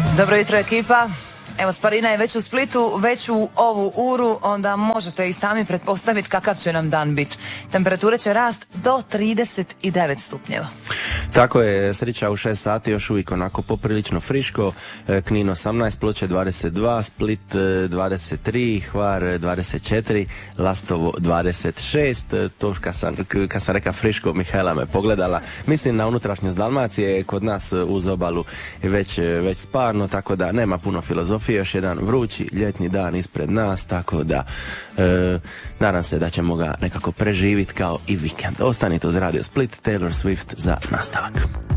Dobro jutro ekipa. Evo, Sparina je već u Splitu, već u ovu uru, onda možete i sami pretpostaviti kakav će nam dan biti. Temperature će rast do 39 stupnjeva. Tako je, Srića u 6 sati još uvijek onako poprilično friško, Knin 18, Ploče 22, Split 23, Hvar 24, Lastovo 26, to kad sam rekao friško, Mihajla me pogledala, mislim na unutrašnjost Dalmacije, kod nas uz obalu je već sparno, tako da nema puno filozofije, još jedan vrući ljetni dan ispred nas, tako da nadam se da ćemo ga nekako preživjeti kao i vikend. Ostanite uz Radio Split, Taylor Swift za nastavak.